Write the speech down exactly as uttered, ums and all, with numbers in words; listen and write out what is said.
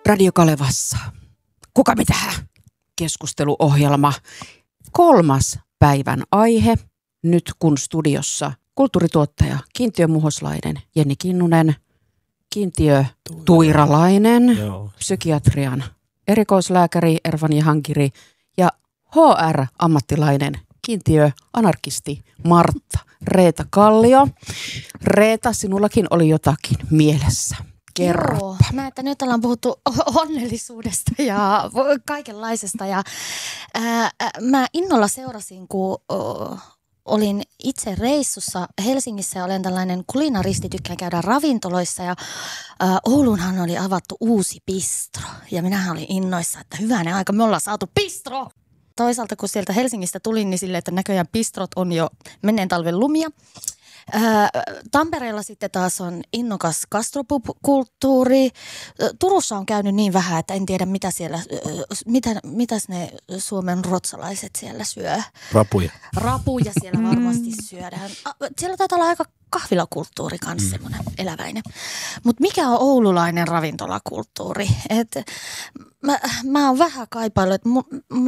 Radio Kalevassa. Kuka mitään? Keskusteluohjelma. Kolmas päivän aihe. Nyt kun studiossa kulttuurituottaja Kiintiö Muhoslainen, Jenni Kinnunen, Kiintiö Tuiralainen, Joo. psykiatrian erikoislääkäri Ervani Hankiri ja H R-ammattilainen Kiintiö anarkisti Martta Reeta Kallio. Reeta, sinullakin oli jotakin mielessä. Kerropa. Joo, mä, että nyt ollaan puhuttu onnellisuudesta ja kaikenlaisesta. Ja, ää, mä innolla seurasin, kun o, olin itse reissussa Helsingissä ja olen tällainen kulinaristi, tykkään käydä ravintoloissa. Ja ää, Ouluunhan oli avattu uusi bistro ja minähän olin innoissa, että hyvänen aika, me ollaan saatu bistro. Toisaalta kun sieltä Helsingistä tulin, niin silleen, että näköjään bistrot on jo menneen talven lumia. Ää, Tampereella sitten taas on innokas gastrokulttuuri. Turussa on käynyt niin vähän, että en tiedä mitä siellä, mitä, mitäs ne Suomen rotsalaiset siellä syö. Rapuja. Rapuja siellä varmasti syödään. Siellä taitaa olla aika kahvilakulttuuri kanssa, mm. semmoinen eläväinen. Mutta mikä on oululainen ravintolakulttuuri? Et mä, mä oon vähän kaipaillut, että